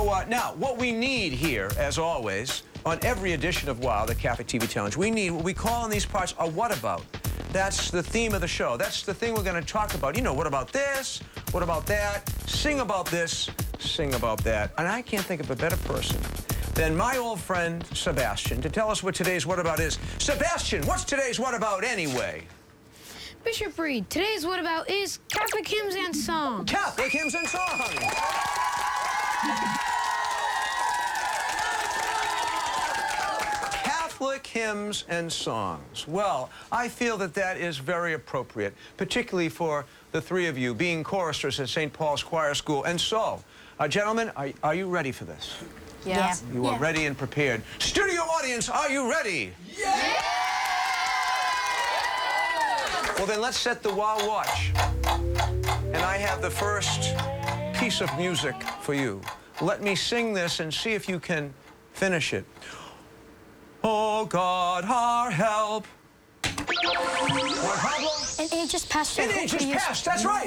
Now, what we need here, as always, on every edition of WOW, the Catholic TV Challenge, we need what we call in these parts a what about. That's the theme of the show. That's the thing we're going to talk about. You know, what about this? What about that? Sing about this, sing about that. And I can't think of a better person than my old friend, Sebastian, to tell us what today's what about is. Sebastian, what's today's what about anyway? Bishop Reed, today's what about is Catholic hymns and songs. Catholic hymns and songs. Catholic hymns and songs. Well, I feel that that is very appropriate, particularly for the three of you being choristers at St. Paul's Choir School. And so, gentlemen, are you ready for this? Yeah. You are ready and prepared. Studio audience, are you ready? Yeah! Well, then let's set the WOW watch. And I have the first piece of music for you. Let me sing this and see if you can finish it. Oh, God, our help. An age is past. An age is past, that's right.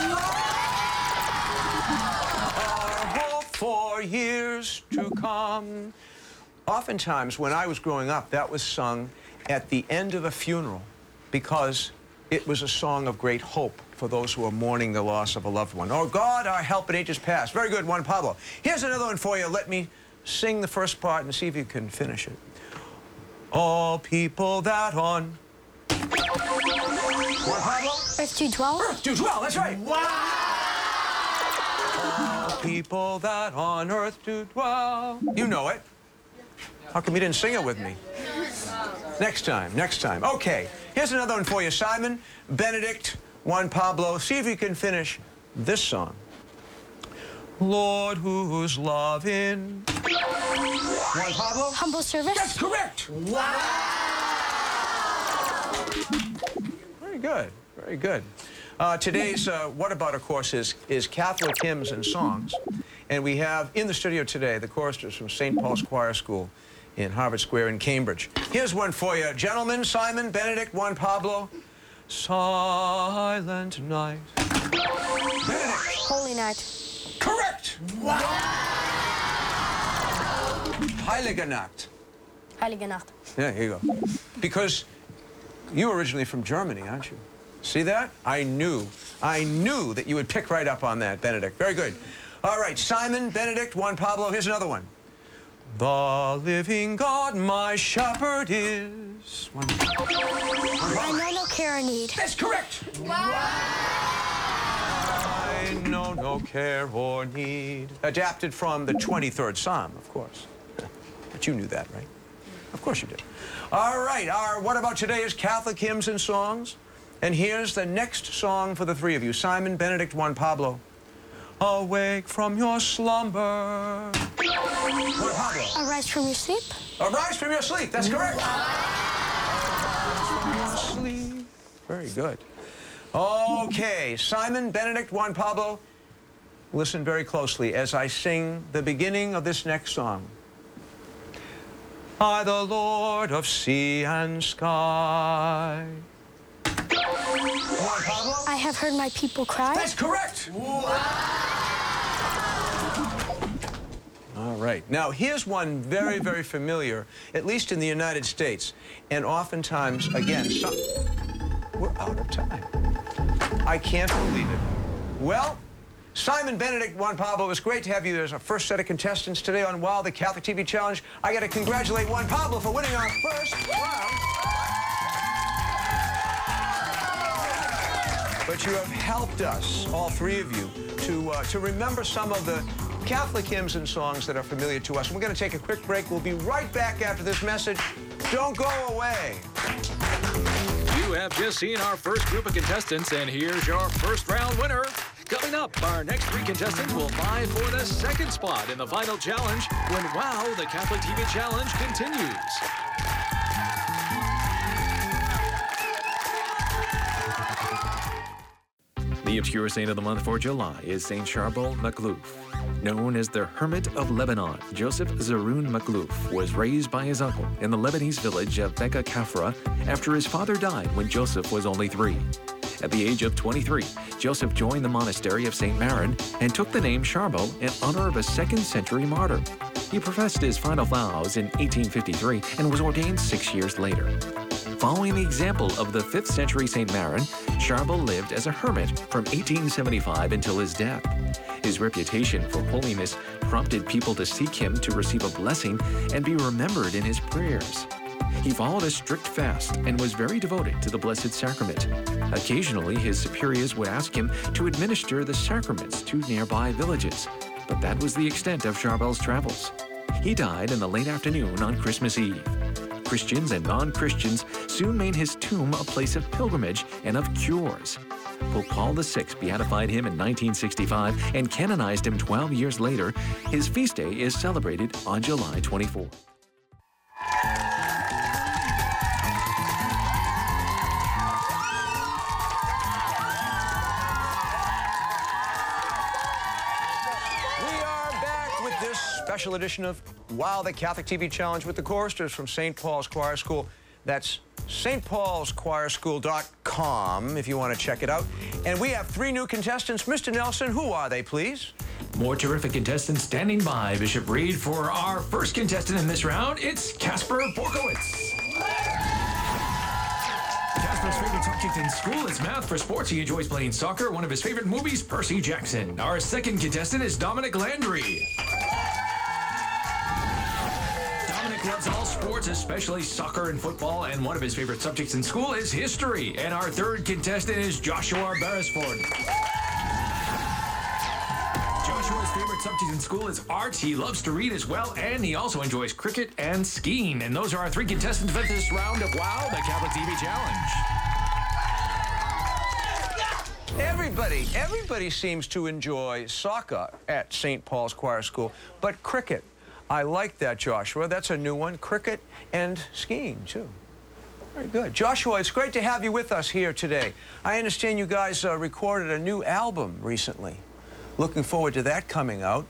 Our hope for years to come. Oftentimes, when I was growing up, that was sung at the end of a funeral because it was a song of great hope for those who are mourning the loss of a loved one. Oh, God, our help in ages past. Very good, Juan Pablo. Here's another one for you. Let me sing the first part and see if you can finish it. All people that on... Juan Pablo? Earth do dwell. Earth do dwell, that's right. Wow! All people that on earth do dwell. You know it. How come you didn't sing it with me? Next time, next time. Okay, here's another one for you. Simon, Benedict, Juan Pablo. See if you can finish this song. Lord, whose love in... Juan Pablo? Humble service. That's correct. Wow! Very good, very good. Today's What About, of course, is Catholic hymns and songs. And we have in the studio today the choristers from St. Paul's Choir School in Harvard Square in Cambridge. Here's one for you. Gentlemen, Simon, Benedict, Juan Pablo. Silent night. Benedict. Holy night. Correct. Wow. Heilige Nacht. Heilige Nacht. Yeah, here you go. Because you're originally from Germany, aren't you? See that? I knew that you would pick right up on that, Benedict. Very good. All right, Simon, Benedict, Juan Pablo. Here's another one. The living God, my shepherd is. I know no care or need. That's correct. Wow. I know no care or need. Adapted from the 23rd Psalm, of course. But you knew that, right? Of course you did. All right, our what about today is Catholic hymns and songs. And here's the next song for the three of you. Simon, Benedict, Juan Pablo. Awake from your slumber. Arise from your sleep. Arise from your sleep, that's correct. Arise from your sleep. Very good. Okay, Simon, Benedict, Juan Pablo, listen very closely as I sing the beginning of this next song. I, the Lord of sea and sky. Juan Pablo? I have heard my people cry. That's correct. All right. Now, here's one very, very familiar, at least in the United States. And oftentimes, again, we're out of time. I can't believe it. Well, Simon, Benedict, Juan Pablo, it was great to have you as our first set of contestants today on WOW, the Catholic TV Challenge. I got to congratulate Juan Pablo for winning our first round. But you have helped us, all three of you, to remember some of the Catholic hymns and songs that are familiar to us. We're going to take a quick break. We'll be right back after this message. Don't go away. You have just seen our first group of contestants, and here's your first round winner. Coming up, our next three contestants will vie for the second spot in the final challenge when WOW, the Catholic TV Challenge, continues. The obscure saint of the month for July is Saint Charbel Makhlouf. Known as the Hermit of Lebanon, Joseph Zaroun Makhlouf was raised by his uncle in the Lebanese village of Beka Kafra after his father died when Joseph was only 3. At the age of 23, Joseph joined the monastery of St. Maron and took the name Charbel in honor of a 2nd century martyr. He professed his final vows in 1853 and was ordained 6 years later. Following the example of the 5th century St. Maron, Charbel lived as a hermit from 1875 until his death. His reputation for holiness prompted people to seek him to receive a blessing and be remembered in his prayers. He followed a strict fast and was very devoted to the Blessed Sacrament. Occasionally, his superiors would ask him to administer the sacraments to nearby villages, but that was the extent of Charbel's travels. He died in the late afternoon on Christmas Eve. Christians and non-Christians soon made his tomb a place of pilgrimage and of cures. Pope Paul VI beatified him in 1965 and canonized him 12 years later. His feast day is celebrated on July 24. Special edition of Wow, the Catholic TV Challenge with the choristers from St. Paul's Choir School. That's stpaulschoirschool.com if you want to check it out. And we have 3 new contestants. Mr. Nelson, who are they, please? More terrific contestants standing by, Bishop Reed. For our first contestant in this round, it's Casper Borkowitz. Casper's favorite subject in school is math. For sports, he enjoys playing soccer. One of his favorite movies, Percy Jackson. Our second contestant is Dominic Landry. Loves all sports, especially soccer and football, and one of his favorite subjects in school is history. And our third contestant is Joshua Beresford. Joshua's favorite subject in school is art. He loves to read as well, and he also enjoys cricket and skiing. And those are our 3 contestants for this round of Wow, the Catholic TV Challenge. Everybody seems to enjoy soccer at St. Paul's Choir School, but cricket. I like that, Joshua. That's a new one. Cricket and skiing, too. Very good. Joshua, it's great to have you with us here today. I understand you guys recorded a new album recently. Looking forward to that coming out.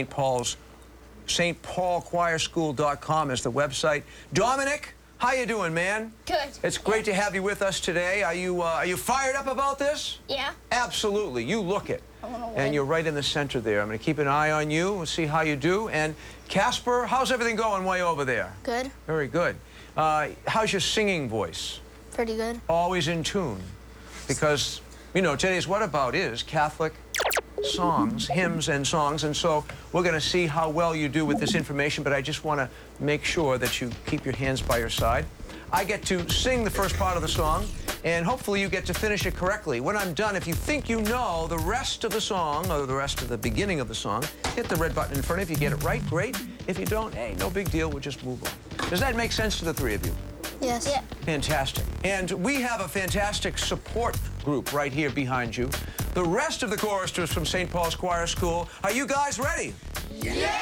stpaulchoirschool.com is the website. Dominic, how you doing, man? Good. It's great to have you with us today. Are you fired up about this? Yeah. Absolutely. You look it. And you're right in the center there. I'm going to keep an eye on you and see how you do. And Casper, how's everything going way over there? Good. Very good. How's your singing voice? Pretty good. Always in tune. Because, you know, today's What About is Catholic songs, hymns and songs. And so we're going to see how well you do with this information, but I just want to make sure that you keep your hands by your side. I get to sing the first part of the song, and hopefully you get to finish it correctly. When I'm done, if you think you know the rest of the song, or the rest of the beginning of the song, hit the red button in front. If you get it right, great. If you don't, hey, no big deal, we'll just move on. Does that make sense to the 3 of you? Yes. Yeah. Fantastic. And we have a fantastic support group right here behind you. The rest of the choristers from St. Paul's Choir School. Are you guys ready? Yeah!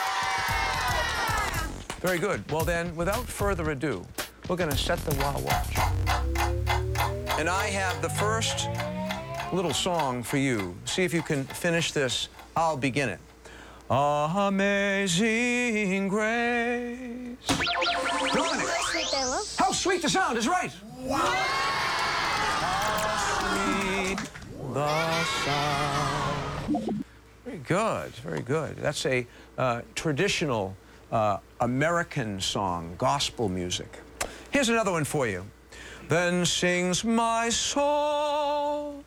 Very good. Well then, without further ado, we're going to set the Wow Watch. And I have the first little song for you. See if you can finish this. I'll begin it. Amazing Grace. Dominic. How sweet the sound is right. Wow. How sweet the sound. Very good, very good. That's a traditional American song, gospel music. Here's another one for you. Then sings my soul.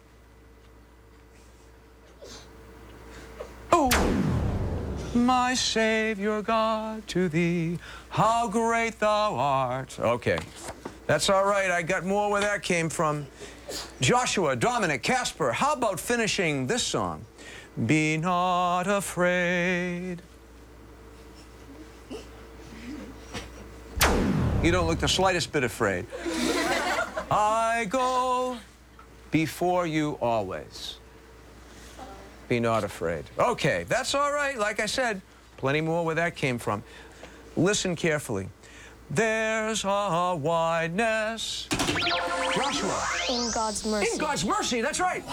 Oh, my Savior God, to thee, how great thou art. Okay, that's all right. I got more where that came from. Joshua, Dominic, Casper, how about finishing this song? Be not afraid. You don't look the slightest bit afraid. I go before you always. Be not afraid. Okay, that's all right. Like I said, plenty more where that came from. Listen carefully. There's a wideness. Joshua. In God's mercy. In God's mercy, that's right.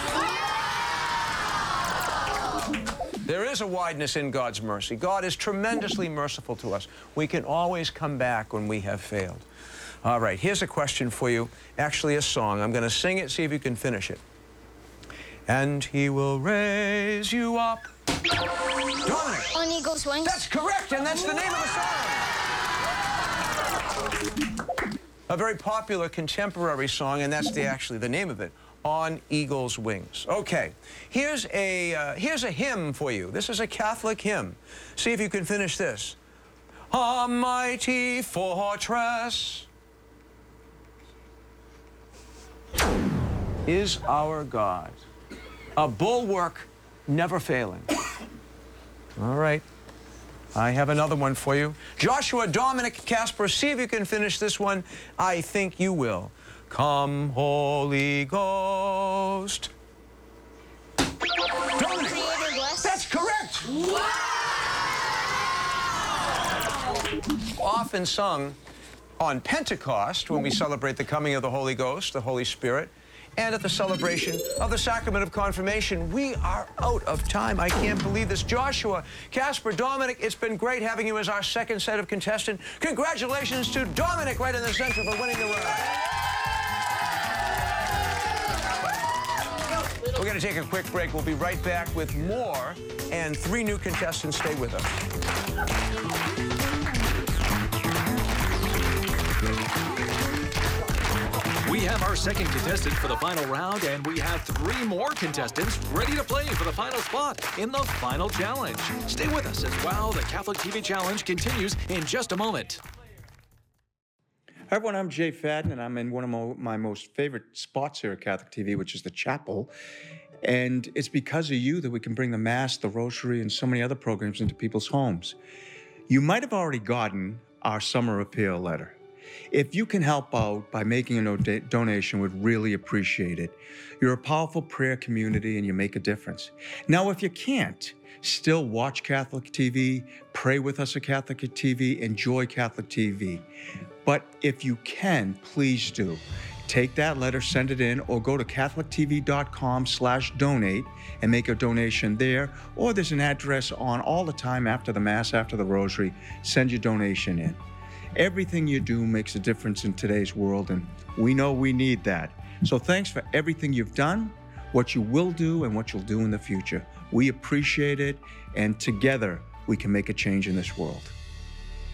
There is a wideness in God's mercy. God is tremendously merciful to us. We can always come back when we have failed. All right, here's a question for you. Actually, a song. I'm going to sing it, see if you can finish it. And he will raise you up. Dominic. On Eagle's Wings. That's correct, and that's the name of the song. A very popular contemporary song, and that's actually the name of it. On Eagle's Wings. Okay, here's a hymn for you. This is a Catholic hymn. See if you can finish this. A mighty fortress is our God, a bulwark never failing. All right, I have another one for you. Joshua, Dominic, Casper, see if you can finish this one. I think you will. Come, Holy Ghost. Dominic. Creator bless. That's correct. Wow. Often sung on Pentecost when we celebrate the coming of the Holy Ghost, the Holy Spirit, and at the celebration of the sacrament of confirmation. We are out of time. I can't believe this. Joshua, Casper, Dominic, it's been great having you as our second set of contestants. Congratulations to Dominic right in the center for winning the round. We're going to take a quick break. We'll be right back with more and 3 new contestants. Stay with us. We have our second contestant for the final round, and we have 3 more contestants ready to play for the final spot in the final challenge. Stay with us as WOW, the Catholic TV Challenge, continues in just a moment. Hi everyone, I'm Jay Fadden, and I'm in one of my most favorite spots here at Catholic TV, which is the chapel. And it's because of you that we can bring the Mass, the Rosary, and so many other programs into people's homes. You might have already gotten our summer appeal letter. If you can help out by making a donation, we'd really appreciate it. You're a powerful prayer community and you make a difference. Now, if you can't, still watch Catholic TV, pray with us at Catholic TV, enjoy Catholic TV. But if you can, please do. Take that letter, send it in, or go to catholictv.com/donate and make a donation there. Or there's an address on all the time after the Mass, after the Rosary. Send your donation in. Everything you do makes a difference in today's world, and we know we need that. So thanks for everything you've done, what you will do, and what you'll do in the future. We appreciate it, and together we can make a change in this world.